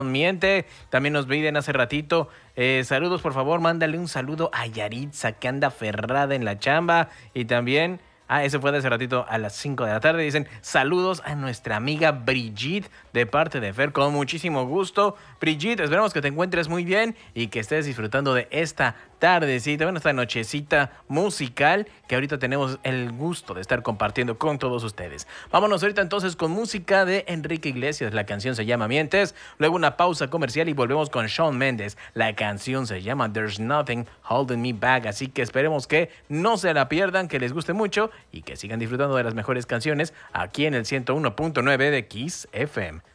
Miente, también nos piden hace ratito. Saludos, por favor, mándale un saludo a Yaritza, que anda ferrada en la chamba. Y también, ese fue de hace ratito a las 5 de la tarde. Dicen saludos a nuestra amiga Brigitte de parte de Fer, con muchísimo gusto. Brigitte, esperamos que te encuentres muy bien y que estés disfrutando de esta tardecita, bueno, esta nochecita musical que ahorita tenemos el gusto de estar compartiendo con todos ustedes. Vámonos ahorita entonces con música de Enrique Iglesias. La canción se llama Mientes. Luego una pausa comercial y volvemos con Shawn Mendes. La canción se llama There's Nothing Holding Me Back. Así que esperemos que no se la pierdan, que les guste mucho y que sigan disfrutando de las mejores canciones aquí en el 101.9 de Kiss FM.